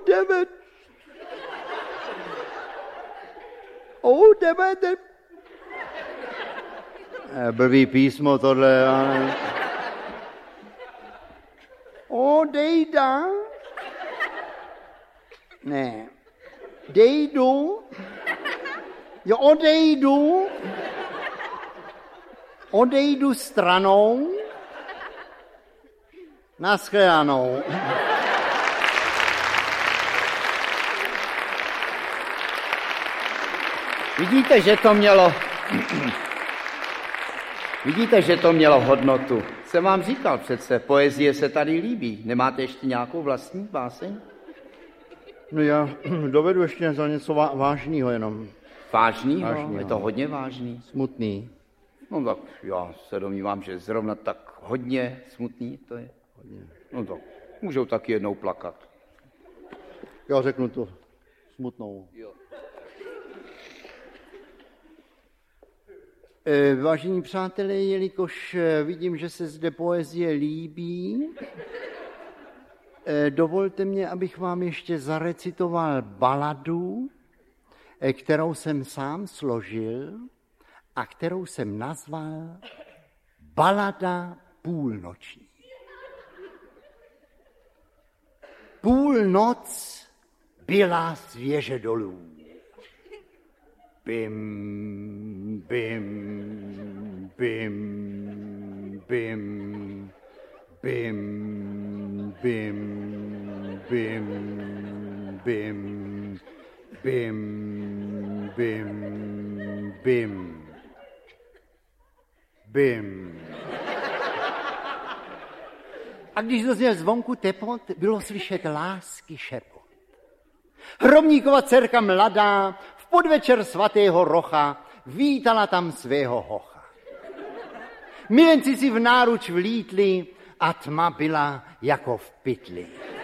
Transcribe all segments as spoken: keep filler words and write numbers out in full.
devět. O devět. Blbý písmo tohle. Ale... Odejda. Ne. Dejdu. Jo, odejdu. Odejdu stranou. Naschledanou. Vidíte, že to mělo... Vidíte, že to mělo hodnotu. Jsem vám říkal přece, poezie se tady líbí. Nemáte ještě nějakou vlastní báseň? No já dovedu ještě za něco vážného jenom. Vážnýho? Vážnýho? Je to hodně vážný. Smutný. No tak já se domnívám, že zrovna tak hodně smutný to je. Hodně. No tak můžou taky jednou plakat. Já řeknu to smutnou. Jo. Vážení přátelé, jelikož vidím, že se zde poezie líbí, dovolte mě, abych vám ještě zarecitoval baladu, kterou jsem sám složil a kterou jsem nazval Balada půlnoční. Půlnoc byla z věže dolů. Bim, bim, bim, bim, bim, bim, bim, bim, bim, bim, bim, bim. A když dozněl zvonku tepot, bylo slyšet lásky šepot. Hromníkova dcerka mladá v podvečer svatého Rocha vítala tam svého hocha. Milenci si v náruč vlítli a tma byla jako v pytli.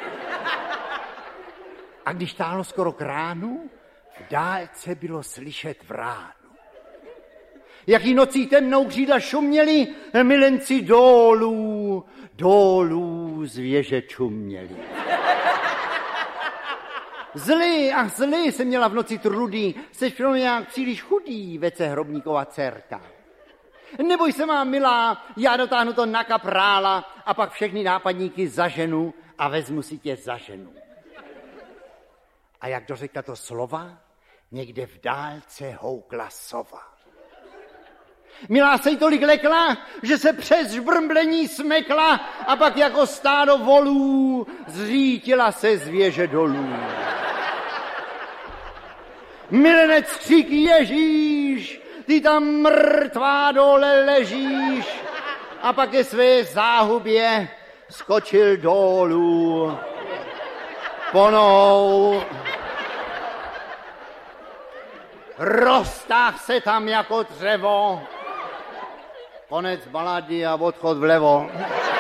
A když táhlo skoro k ránu, v dálce bylo slyšet vránu. Jaký nocí temnou křídla šuměli, milenci dolů, dolů z věže čuměli. Zlý, ach zlý se měla v noci trudý, seš pro mě nějak příliš chudý, vece hrobníkova dcerka. Neboj se, má milá, já dotáhnu to na kaprála a pak všechny nápadníky zaženu a vezmu si tě za ženu. A jak dořekla to slova, někde v dálce houkla sova. Milá se jí tolik lekla, že se přes žbrmblení smekla a pak jako stádo volů zřítila se z věže dolů. Milenec křik Ježíš, ty tam mrtvá dole ležíš, a pak ke své záhubě skočil dolů. Ponou roztáh se tam jako dřevo. Konec balady a odchod vlevo.